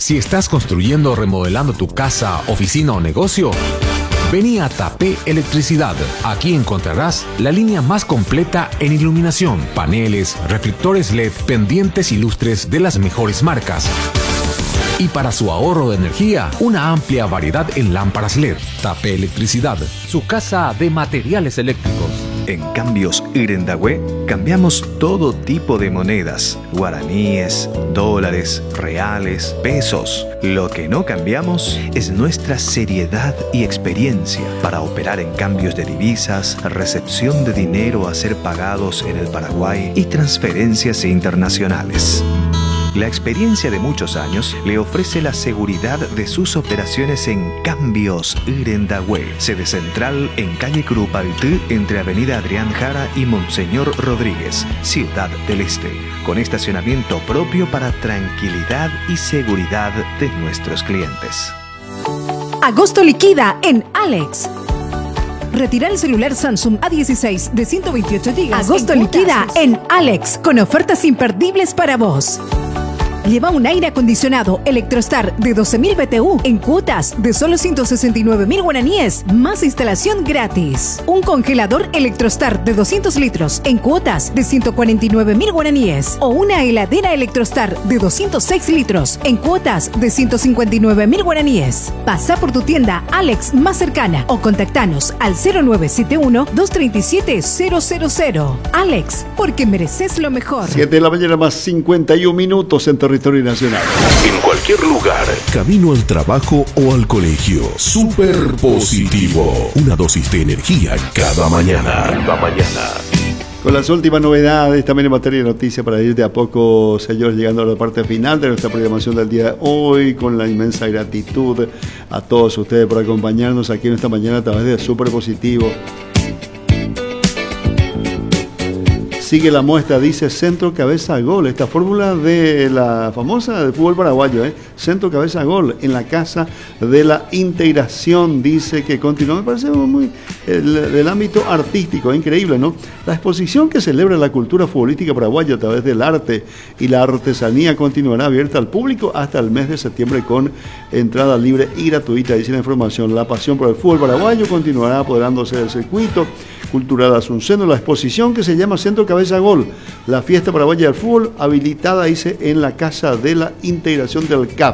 Si estás construyendo o remodelando tu casa, oficina o negocio, vení a Tapé Electricidad. Aquí encontrarás la línea más completa en iluminación, paneles, reflectores LED, pendientes y lustres de las mejores marcas. Y para su ahorro de energía, una amplia variedad en lámparas LED. Tapé Electricidad, su casa de materiales eléctricos. En Cambios Irendahue cambiamos todo tipo de monedas: guaraníes, dólares, reales, pesos. Lo que no cambiamos es nuestra seriedad y experiencia para operar en cambios de divisas, recepción de dinero a ser pagados en el Paraguay y transferencias internacionales. La experiencia de muchos años le ofrece la seguridad de sus operaciones en Cambios Irendahue, sede central en calle Curupaytí, entre avenida Adrián Jara y Monseñor Rodríguez, Ciudad del Este, con estacionamiento propio para tranquilidad y seguridad de nuestros clientes. Agosto liquida en Alex. Retira el celular Samsung A16 de 128 GB. Agosto liquida en Alex con ofertas imperdibles para vos. Lleva un aire acondicionado Electrostar de 12.000 BTU en cuotas de solo 169.000 guaraníes, más instalación gratis. Un congelador Electrostar de 200 litros en cuotas de 149.000 guaraníes. O una heladera Electrostar de 206 litros en cuotas de 159.000 guaraníes. Pasa por tu tienda Alex más cercana o contactanos al 0971-237-000. Alex, porque mereces lo mejor. 7 de la mañana más 51 minutos en territorio nacional. En cualquier lugar, camino al trabajo o al colegio. Super positivo. Una dosis de energía cada mañana. Con las últimas novedades también en materia de noticias para ir de a poco, señores, llegando a la parte final de nuestra programación del día de hoy, con la inmensa gratitud a todos ustedes por acompañarnos aquí en esta mañana a través de Super Positivo. Sigue la muestra, dice Centro Cabeza Gol, esta fórmula de la famosa del fútbol paraguayo, Centro Cabeza Gol, en la Casa de la Integración, dice que continúa, me parece muy del ámbito artístico, increíble, ¿no? La exposición que celebra la cultura futbolística paraguaya a través del arte y la artesanía continuará abierta al público hasta el mes de septiembre con entrada libre y gratuita, dice la información. La pasión por el fútbol paraguayo continuará apoderándose del circuito cultural asunceno. La exposición que se llama Centro Cabeza Gol, la fiesta paraguaya del fútbol, habilitada, dice, en la Casa de la Integración del CAF.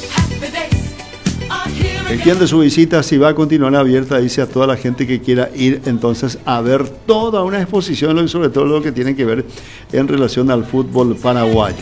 Extiende su visita, si va a continuar abierta, dice, a toda la gente que quiera ir entonces a ver toda una exposición y sobre todo lo que tiene que ver en relación al fútbol paraguayo.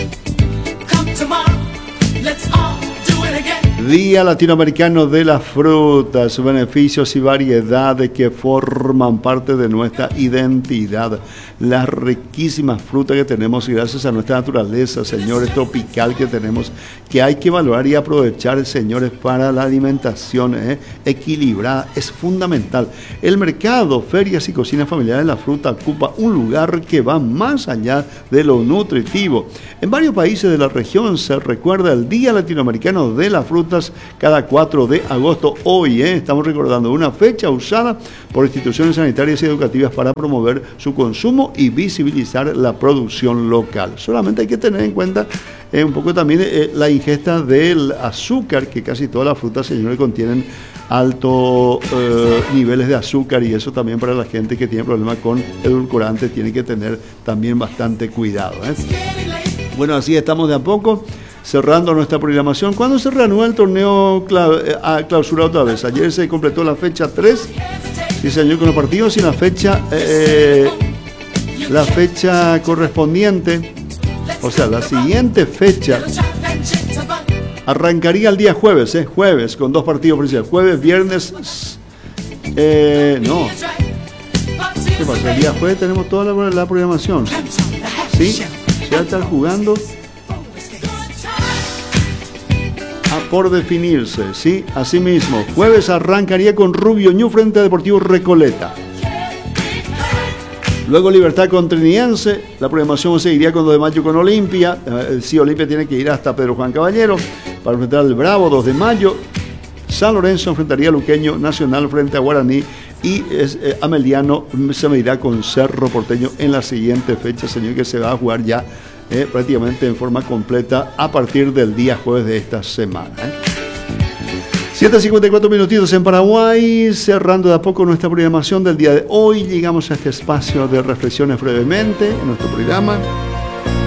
Día Latinoamericano de las Frutas, beneficios y variedades que forman parte de nuestra identidad. Las riquísimas frutas que tenemos gracias a nuestra naturaleza, señores, tropical que tenemos, que hay que valorar y aprovechar, señores, para la alimentación equilibrada, es fundamental. El mercado, ferias y cocinas familiares de la fruta ocupa un lugar que va más allá de lo nutritivo. En varios países de la región se recuerda el Día Latinoamericano de las Frutas cada 4 de agosto. Hoy estamos recordando una fecha usada por instituciones sanitarias y educativas para promover su consumo y visibilizar la producción local. Solamente hay que tener en cuenta un poco también la ingesta del azúcar, que casi todas las frutas, señores, contienen altos niveles de azúcar, y eso también para la gente que tiene problemas con edulcorantes tiene que tener también bastante cuidado. Bueno, así estamos de a poco cerrando nuestra programación. ¿Cuándo se reanuda el torneo clausura otra vez? Ayer se completó la fecha 3, sí señor, con los partidos, y la fecha correspondiente, o sea, la siguiente fecha arrancaría el día jueves, jueves, con 2 partidos principales, jueves, viernes, no, ¿qué pasa? El día jueves tenemos toda la programación, ¿sí? Se va a estar jugando por definirse, ¿sí? Asimismo, jueves arrancaría con Rubio Ñu frente a Deportivo Recoleta. Luego Libertad con Trinidense. La programación seguiría con 2 de mayo con Olimpia. Sí, Olimpia tiene que ir hasta Pedro Juan Caballero para enfrentar al Bravo. 2 de mayo. San Lorenzo enfrentaría a Luqueño. Nacional frente a Guaraní. Y Ameliano se medirá con Cerro Porteño en la siguiente fecha, señor, que se va a jugar ya prácticamente en forma completa a partir del día jueves de esta semana. 7:54 minutitos en Paraguay, cerrando de a poco nuestra programación del día de hoy. Llegamos a este espacio de reflexiones brevemente en nuestro programa.